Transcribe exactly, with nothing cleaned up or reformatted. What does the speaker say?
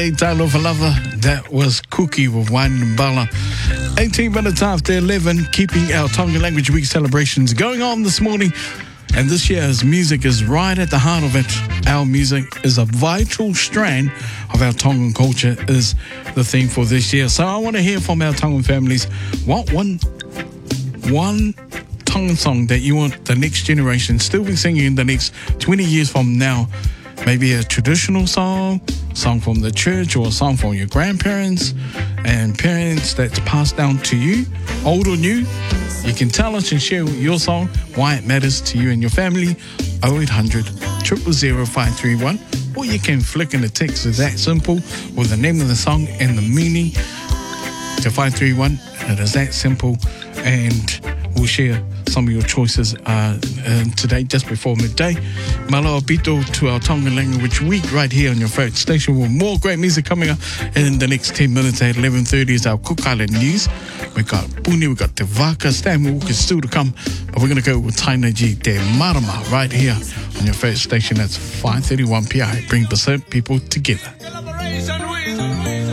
Hey, Taylor for Lover, that was Cookie with Wine and Bala. eighteen minutes after eleven, keeping our Tongan Language Week celebrations going on this morning. And this year's music is right at the heart of it. Our music is a vital strand of our Tongan culture is the theme for this year. So I want to hear from our Tongan families. What one, one Tongan song that you want the next generation still be singing in the next twenty years from now? Maybe a traditional song, song from the church, or a song from your grandparents and parents that's passed down to you, old or new. You can tell us and share your song, why it matters to you and your family, oh eight hundred, zero zero zero, five three one. Or you can flick in a text, it's that simple, with the name of the song and the meaning to five three one. It is that simple, and we'll share some of your choices uh, uh, today, just before midday. Malo Pito to our Tongan Language Week right here on your favourite station, with more great music coming up in the next ten minutes. At eleven thirty is our Cook Island News. We got Puni, we got Te Vaka, Stanley Walker still to come, but we're going to go with Taina G Te Marama right here on your favourite station. That's five thirty-one P I. Bring percent people together.